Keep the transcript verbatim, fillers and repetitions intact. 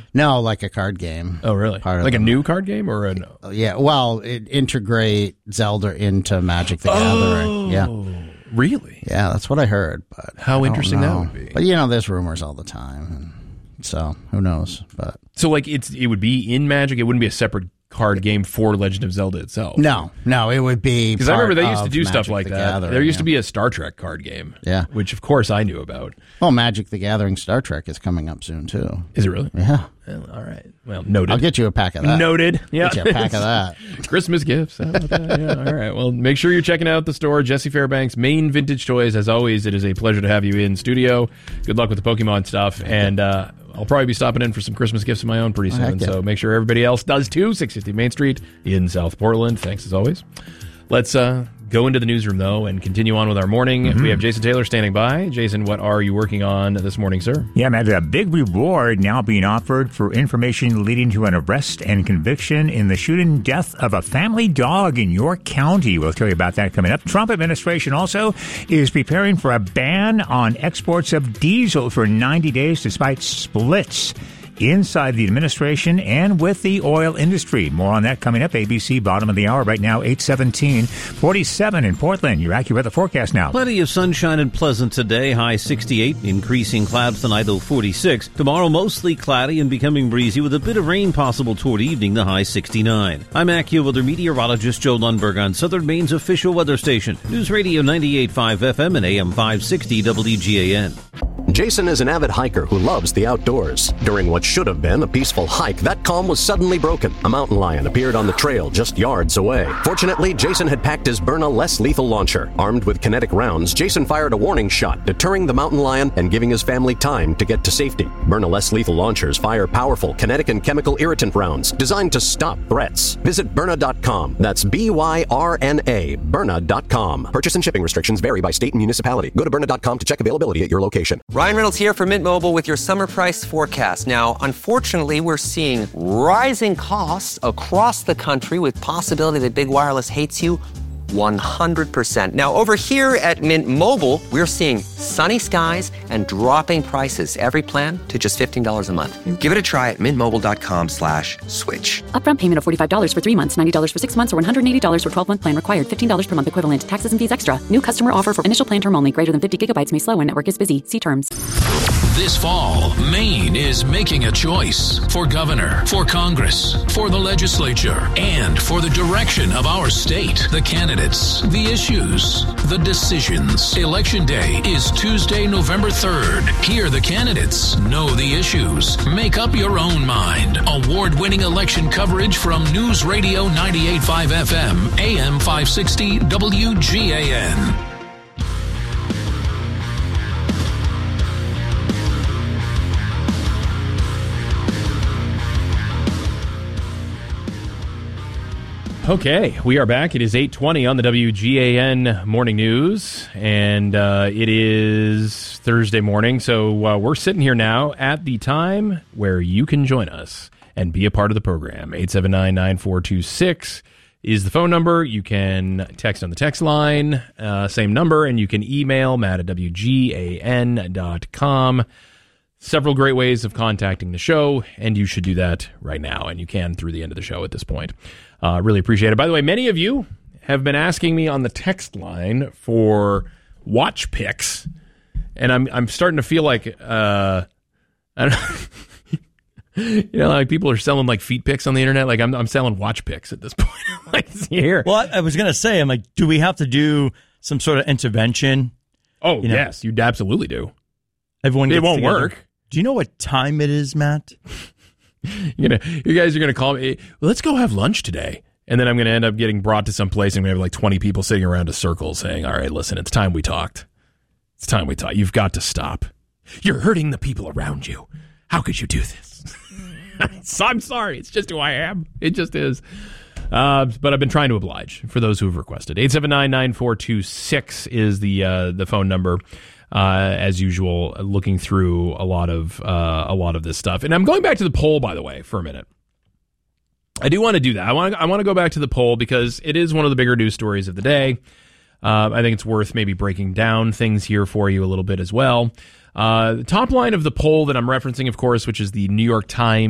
No, like a card game. Oh, really? Part like of a the, new card game or a... Yeah, well, it integrate Zelda into Magic the Gathering. Oh, yeah. Really? Yeah, that's what I heard. But How I interesting that know. would be. But, you know, there's rumors all the time. And so, who knows? But So, like, it's it would be in Magic? It wouldn't be a separate card game for Legend of Zelda itself? No, no, it would be because I remember they used to do Magic stuff like the that. Gathering, there used yeah. to be a Star Trek card game. Yeah. Which, of course, I knew about. Well, Magic the Gathering Star Trek is coming up soon, too. Is it really? Yeah. Well, all right. Well, noted. I'll get you a pack of that. Noted. Yeah. Get you a pack of that. Christmas gifts. How about that? Yeah. All right. Well, make sure you're checking out the store, Jesse Fairbanks, Maine Vintage Toys. As always, it is a pleasure to have you in studio. Good luck with the Pokemon stuff. And uh, I'll probably be stopping in for some Christmas gifts of my own pretty soon. yeah. So make sure everybody else does too. six fifty Main Street in South Portland. Thanks as always. Let's uh, go into the newsroom, though, and continue on with our morning. Mm-hmm. We have Jason Taylor standing by. Jason, what are you working on this morning, sir? Yeah, Matt, a big reward now being offered for information leading to an arrest and conviction in the shooting death of a family dog in York County. We'll tell you about that coming up. Trump administration also is preparing for a ban on exports of diesel for ninety days despite splits inside the administration and with the oil industry. More on that coming up. A B C, bottom of the hour right now, eight seventeen, forty-seven in Portland. Your AccuWeather forecast now. Plenty of sunshine and pleasant today, high sixty-eight. Increasing clouds tonight, low forty-six. Tomorrow, mostly cloudy and becoming breezy with a bit of rain possible toward evening, the high sixty-nine. I'm AccuWeather meteorologist Joe Lundberg on Southern Maine's official weather station, News Radio ninety-eight point five F M and A M five sixty W G A N. Jason is an avid hiker who loves the outdoors. During what should have been a peaceful hike, that calm was suddenly broken. A mountain lion appeared on the trail just yards away. Fortunately, Jason had packed his Byrna less lethal launcher. Armed with kinetic rounds, Jason fired a warning shot, deterring the mountain lion and giving his family time to get to safety. Byrna less lethal launchers fire powerful kinetic and chemical irritant rounds designed to stop threats. Visit Byrna dot com. That's B Y R N A, Byrna dot com. Purchase and shipping restrictions vary by state and municipality. Go to Byrna dot com to check availability at your location. Ryan Reynolds here for Mint Mobile with your summer price forecast. Now, unfortunately, we're seeing rising costs across the country with possibility that big wireless hates you one hundred percent. Now, over here at Mint Mobile, we're seeing sunny skies and dropping prices. Every plan to just fifteen dollars a month. Give it a try at mintmobile.com slash switch. Upfront payment of forty-five dollars for three months, ninety dollars for six months, or one hundred eighty dollars for twelve-month plan required. fifteen dollars per month equivalent. Taxes and fees extra. New customer offer for initial plan term only. Greater than fifty gigabytes may slow when network is busy. See terms. This fall, Maine is making a choice for governor, for Congress, for the legislature, and for the direction of our state. The candidates, the issues, the decisions. Election Day is Tuesday, November third. Hear the candidates, know the issues, make up your own mind. Award-winning election coverage from News Radio ninety-eight point five F M, A M five sixty, W G A N. Okay, we are back. It is eight twenty on the W G A N Morning News, and uh, it is Thursday morning, so uh, we're sitting here now at the time where you can join us and be a part of the program. eight seven nine, nine four two six is the phone number. You can text on the text line, uh, same number, and you can email Matt at W G A N dot com. Several great ways of contacting the show, and you should do that right now, and you can through the end of the show at this point. Uh, really appreciate it. By the way, many of you have been asking me on the text line for watch picks, and I'm I'm starting to feel like uh, I don't know, you know, like people are selling like feet picks on the internet. Like I'm I'm selling watch picks at this point. Like, see here. Well, I, I was gonna say, I'm like, do we have to do some sort of intervention? Oh you know? yes, you absolutely do. Everyone, it won't together. work. Do you know what time it is, Matt? You're gonna, you guys are going to call me, well, let's go have lunch today. And then I'm going to end up getting brought to some place and we have like twenty people sitting around a circle saying, all right, listen, it's time we talked. It's time we talked. You've got to stop. You're hurting the people around you. How could you do this? So I'm sorry. It's just who I am. It just is. Uh, but I've been trying to oblige for those who have requested. eight seven nine, nine four two six is the uh, the phone number. Uh, as usual, looking through a lot of uh, a lot of this stuff, and I'm going back to the poll, by the way, for a minute. I do want to do that. I want to, I want to go back to the poll because it is one of the bigger news stories of the day. Uh, I think it's worth maybe breaking down things here for you a little bit as well. Uh, the top line of the poll that I'm referencing, of course, which is the New York Times